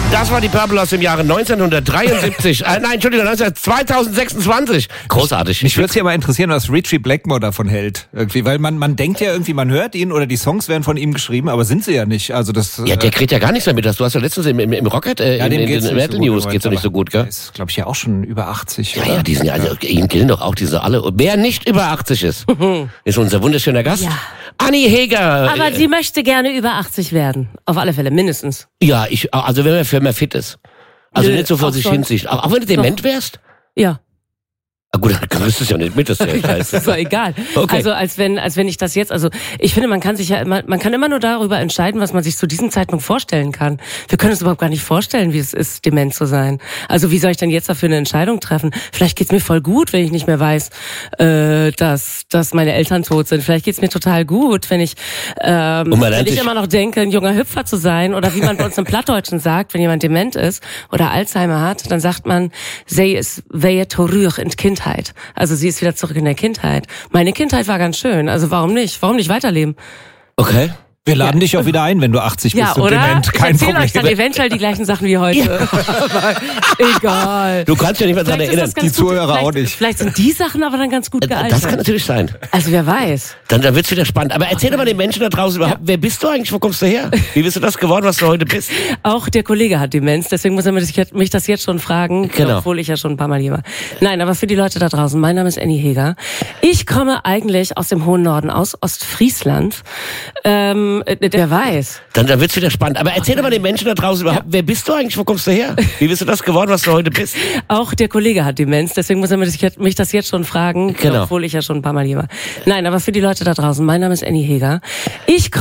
Das war die Purple aus dem Jahre 1973. Nein, Entschuldigung, 2026. Großartig. Mich würde es ja mal interessieren, was Ritchie Blackmore davon hält. Irgendwie, weil man denkt ja irgendwie, man hört ihn oder die Songs werden von ihm geschrieben, aber sind sie ja nicht. Also das. Ja, der kriegt ja gar nichts mehr mit. Du hast ja letztens im Rocket, in den Metal News geht's ja nicht so gut, gell? Ist, glaube ich, ja auch schon über 80. Ja, oder? ja, die sind ja, also ihnen gilt doch auch diese alle. Wer nicht über 80 ist, ist unser wunderschöner Gast. Ja. Anni Heger. Aber sie möchte gerne über 80 werden. Auf alle Fälle, mindestens. Ja, also wenn man fit ist. Also Nö, nicht so vor auch sich schon. hinzieht. Auch wenn du dement wärst? Ja. Ah, gut, dann kriegst du es ja nicht mit, das ist ja Das ist doch egal. Okay. Also als wenn ich das jetzt, also ich finde, man kann immer nur darüber entscheiden, was man sich zu diesem Zeitpunkt vorstellen kann. Wir können uns überhaupt gar nicht vorstellen, wie es ist, dement zu sein. Also wie soll ich denn jetzt dafür eine Entscheidung treffen? Vielleicht geht's mir voll gut, wenn ich nicht mehr weiß, dass meine Eltern tot sind. Vielleicht geht's mir total gut, wenn ich immer noch denke, ein junger Hüpfer zu sein, oder wie man bei uns im Plattdeutschen sagt, wenn jemand dement ist oder Alzheimer hat, dann sagt man, sie ist weer terug in Kindheit. Also sie ist wieder zurück in der Kindheit. Meine Kindheit war ganz schön. Also warum nicht? Warum nicht weiterleben? Okay. Wir laden dich auch wieder ein, wenn du 80 bist und oder? dement. Kein Ich erzähle Problem. euch dann eventuell die gleichen Sachen wie heute. Aber egal. Du kannst ja nicht mehr dran Vielleicht ist erinnern. das ganz Die Zuhörer gut. auch nicht. Vielleicht sind die Sachen aber dann ganz gut gealtert. Das kann natürlich sein. Also wer weiß. Dann wird's wieder spannend. Aber erzähl doch mal den Menschen da draußen überhaupt, wer bist du eigentlich? Wo kommst du her? Wie bist du das geworden, was du heute bist? Auch der Kollege hat Demenz, deswegen muss er mich das jetzt schon fragen, Genau. obwohl ich ja schon ein paar Mal hier war. Nein, aber für die Leute da draußen, mein Name ist Anni Heger. Ich komme eigentlich aus dem hohen Norden, aus Ostfriesland. Wer weiß. Dann wird's wieder spannend. Aber erzähl doch mal den Menschen da draußen überhaupt, wer bist du eigentlich? Wo kommst du her? Wie bist du das geworden, was du heute bist? Auch der Kollege hat Demenz, deswegen muss er mich das jetzt schon fragen, Genau. obwohl ich ja schon ein paar Mal hier war. Nein, aber für die Leute da draußen, mein Name ist Anni Heger. Ich